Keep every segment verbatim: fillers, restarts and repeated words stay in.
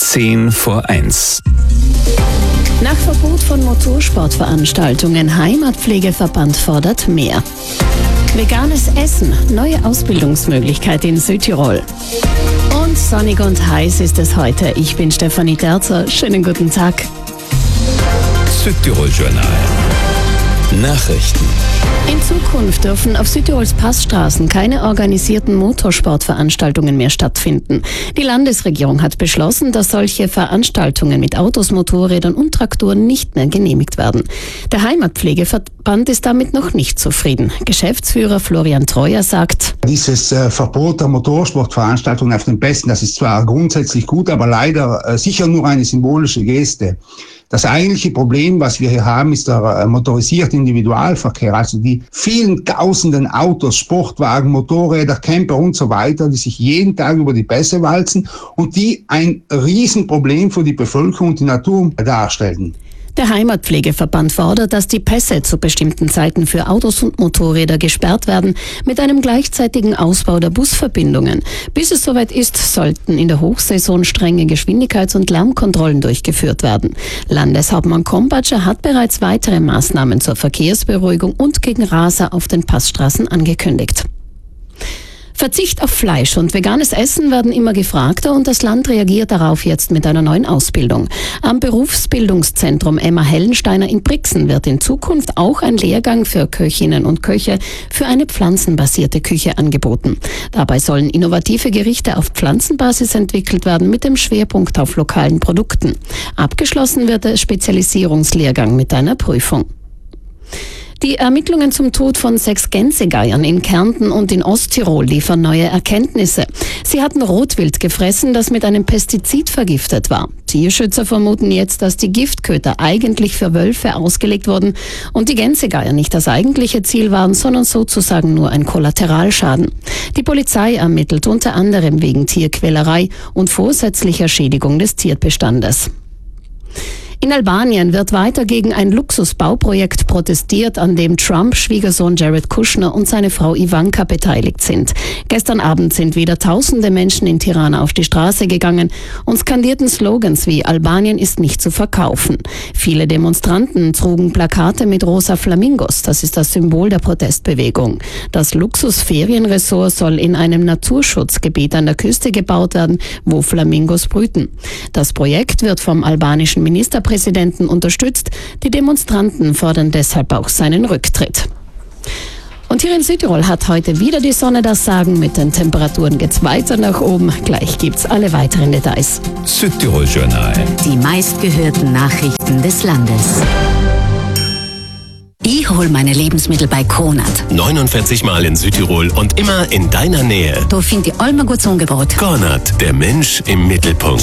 zehn vor eins. Nach Verbot von Motorsportveranstaltungen, Heimatpflegeverband fordert mehr. Veganes Essen, neue Ausbildungsmöglichkeit in Südtirol. Und sonnig und heiß ist es heute. Ich bin Stefanie Terzer. Schönen guten Tag. Südtirol Journal. Nachrichten. In Zukunft dürfen auf Südtirols Passstraßen keine organisierten Motorsportveranstaltungen mehr stattfinden. Die Landesregierung hat beschlossen, dass solche Veranstaltungen mit Autos, Motorrädern und Traktoren nicht mehr genehmigt werden. Der Heimatpflegeverband ist damit noch nicht zufrieden. Geschäftsführer Florian Treuer sagt: Dieses äh, Verbot der Motorsportveranstaltungen auf den Pässen, das ist zwar grundsätzlich gut, aber leider äh, sicher nur eine symbolische Geste. Das eigentliche Problem, was wir hier haben, ist der äh, motorisierte Individualverkehr, also die vielen tausenden Autos, Sportwagen, Motorräder, Camper und so weiter, die sich jeden Tag über die Pässe walzen und die ein Riesenproblem für die Bevölkerung und die Natur darstellen. Der Heimatpflegeverband fordert, dass die Pässe zu bestimmten Zeiten für Autos und Motorräder gesperrt werden, mit einem gleichzeitigen Ausbau der Busverbindungen. Bis es soweit ist, sollten in der Hochsaison strenge Geschwindigkeits- und Lärmkontrollen durchgeführt werden. Landeshauptmann Krombatscher hat bereits weitere Maßnahmen zur Verkehrsberuhigung und gegen Raser auf den Passstraßen angekündigt. Verzicht auf Fleisch und veganes Essen werden immer gefragter und das Land reagiert darauf jetzt mit einer neuen Ausbildung. Am Berufsbildungszentrum Emma Hellensteiner in Brixen wird in Zukunft auch ein Lehrgang für Köchinnen und Köche für eine pflanzenbasierte Küche angeboten. Dabei sollen innovative Gerichte auf Pflanzenbasis entwickelt werden mit dem Schwerpunkt auf lokalen Produkten. Abgeschlossen wird der Spezialisierungslehrgang mit einer Prüfung. Die Ermittlungen zum Tod von sechs Gänsegeiern in Kärnten und in Osttirol liefern neue Erkenntnisse. Sie hatten Rotwild gefressen, das mit einem Pestizid vergiftet war. Tierschützer vermuten jetzt, dass die Giftköder eigentlich für Wölfe ausgelegt wurden und die Gänsegeier nicht das eigentliche Ziel waren, sondern sozusagen nur ein Kollateralschaden. Die Polizei ermittelt unter anderem wegen Tierquälerei und vorsätzlicher Schädigung des Tierbestandes. In Albanien wird weiter gegen ein Luxusbauprojekt protestiert, an dem Trump-Schwiegersohn Jared Kushner und seine Frau Ivanka beteiligt sind. Gestern Abend sind wieder tausende Menschen in Tirana auf die Straße gegangen und skandierten Slogans wie „Albanien ist nicht zu verkaufen". Viele Demonstranten trugen Plakate mit rosa Flamingos, das ist das Symbol der Protestbewegung. Das Luxusferienresort soll in einem Naturschutzgebiet an der Küste gebaut werden, wo Flamingos brüten. Das Projekt wird vom albanischen Ministerpräsidenten Präsidenten unterstützt. Die Demonstranten fordern deshalb auch seinen Rücktritt. Und hier in Südtirol hat heute wieder die Sonne das Sagen. Mit den Temperaturen geht's weiter nach oben. Gleich gibt's alle weiteren Details. Südtirol Journal. Die meistgehörten Nachrichten des Landes. Ich hol meine Lebensmittel bei Kronert. neunundvierzig Mal in Südtirol und immer in deiner Nähe. Da finde ich allem ein gutes Angebot. Kronert, der Mensch im Mittelpunkt.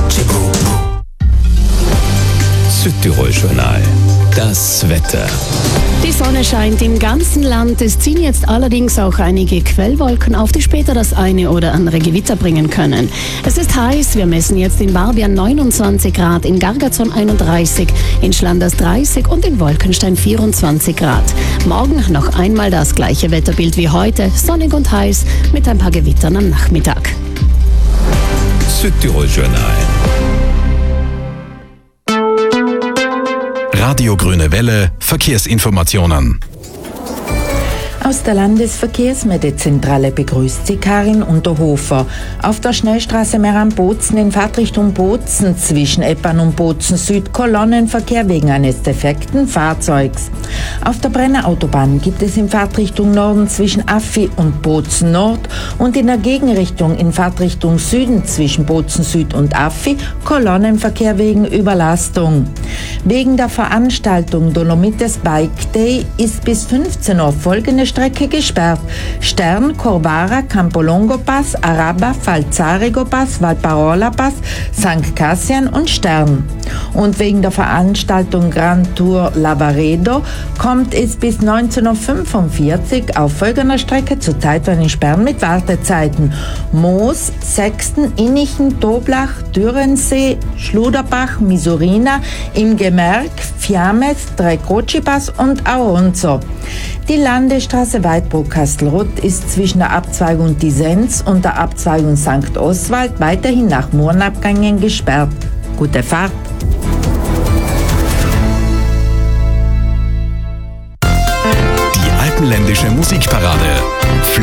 Südtirol Journal. Das Wetter. Die Sonne scheint im ganzen Land. Es ziehen jetzt allerdings auch einige Quellwolken auf, die später das eine oder andere Gewitter bringen können. Es ist heiß. Wir messen jetzt in Barbian neunundzwanzig Grad, in Gargazon einunddreißig, in Schlanders dreißig und in Wolkenstein vierundzwanzig Grad. Morgen noch einmal das gleiche Wetterbild wie heute. Sonnig und heiß mit ein paar Gewittern am Nachmittag. Südtirol Journal. Radio Grüne Welle, Verkehrsinformationen. Aus der Landesverkehrsmeldzentrale begrüßt sie Karin Unterhofer. Auf der Schnellstraße Meran-Bozen in Fahrtrichtung Bozen zwischen Eppan und Bozen Süd Kolonnenverkehr wegen eines defekten Fahrzeugs. Auf der Brenner Autobahn gibt es in Fahrtrichtung Norden zwischen Affi und Bozen Nord und in der Gegenrichtung in Fahrtrichtung Süden zwischen Bozen Süd und Affi Kolonnenverkehr wegen Überlastung. Wegen der Veranstaltung Dolomites Bike Day ist bis fünfzehn Uhr folgende Strecke gesperrt. Stern, Corvara, Campolongo Pass, Araba, Falzarigo Pass, Valparola Pass, Sankt Cassian und Stern. Und wegen der Veranstaltung Grand Tour Lavaredo kommt es bis neunzehnhundertfünfundvierzig auf folgender Strecke zu Zeitweinsperren mit Wartezeiten: Moos, Sexten, Innichen, Toblach, Dürrensee, Schluderbach, Misurina, im Gemerk, Fiames, Trecochipas und Auronzo. Die Landesstraße Weidbruck-Kastelruth ist zwischen der Abzweigung Disenz und der Abzweigung Sankt Oswald weiterhin nach Mohrenabgängen gesperrt. Gute Fahrt! Die alpenländische Musikparade.